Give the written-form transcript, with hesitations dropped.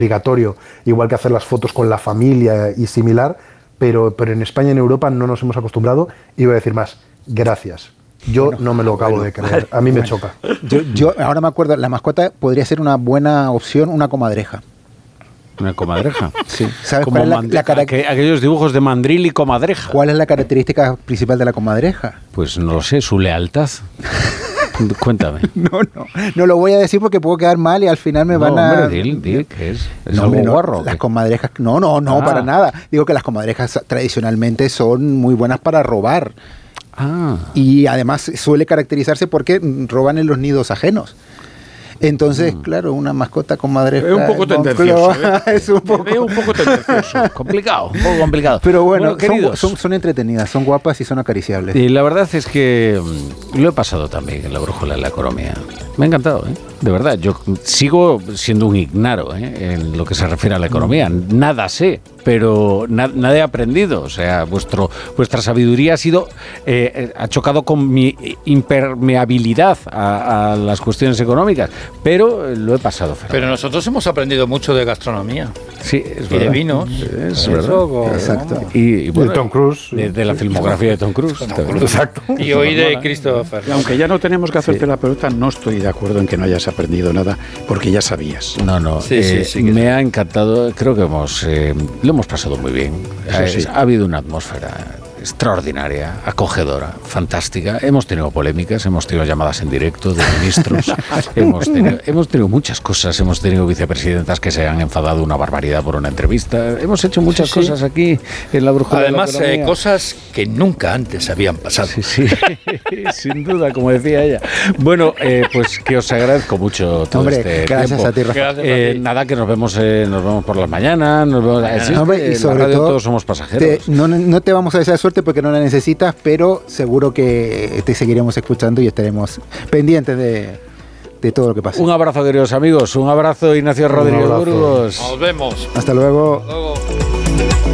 obligatorio, igual que hacer las fotos con la familia y similar, pero en España y en Europa no nos hemos acostumbrado, y voy a decir más, gracias. Yo no me lo acabo de creer, a mí me choca. Yo ahora me acuerdo, la mascota podría ser una buena opción, una comadreja. ¿Una comadreja? Sí. ¿Sabes Como cuál es aquellos dibujos de mandril y comadreja. ¿Cuál es la característica principal de la comadreja? Pues no lo sé, su lealtad. Cuéntame. No lo voy a decir porque puedo quedar mal y al final me van a... Hombre, dil, ¿qué es? ¿Es no, algo hombre, guarro? Las comadrejas... No, para nada. Digo que las comadrejas tradicionalmente son muy buenas para robar. Y además suele caracterizarse porque roban en los nidos ajenos. Entonces, claro, una mascota comadreja... Es un poco tendencioso. Es un poco tendencioso. Complicado, un poco complicado. Pero bueno, queridos, son entretenidas, son guapas y son acariciables. Y la verdad es que lo he pasado también en la brújula de la economía. Me ha encantado, de verdad. Yo sigo siendo un ignaro en lo que se refiere a la economía. Nada sé, pero nada he aprendido. O sea, vuestra sabiduría ha chocado con mi impermeabilidad a las cuestiones económicas, pero lo he pasado fenomenal. Pero nosotros hemos aprendido mucho de gastronomía. Sí, es verdad. Y de vinos. Es verdad. Exacto. Y bueno, de Tom Cruise. De la filmografía de Tom Cruise. Exacto. Y hoy de Christopher. Y aunque ya no tenemos que hacerte la pelota, no estoy de acuerdo en que no hayas aprendido nada, porque ya sabías. No. Sí, me ha encantado. Creo que lo hemos pasado muy bien. Ha habido una atmósfera extraordinaria, acogedora, fantástica. Hemos tenido polémicas, hemos tenido llamadas en directo de ministros, hemos tenido muchas cosas, hemos tenido vicepresidentas que se han enfadado una barbaridad por una entrevista. Hemos hecho muchas cosas aquí en la brújula. Además, de la economía. Cosas que nunca antes habían pasado. Sí, sin duda, como decía ella. Bueno, pues que os agradezco mucho todo este gracias tiempo. A ti, Rafa. Nada, que nos vemos por las mañanas. Y sobre radio todo, todos somos pasajeros. No te vamos a desear suerte porque no la necesitas, pero seguro que te seguiremos escuchando y estaremos pendientes de todo lo que pasa. Un abrazo, queridos amigos. Un abrazo, Ignacio Rodríguez Burgos. Nos vemos. Hasta luego. Hasta luego.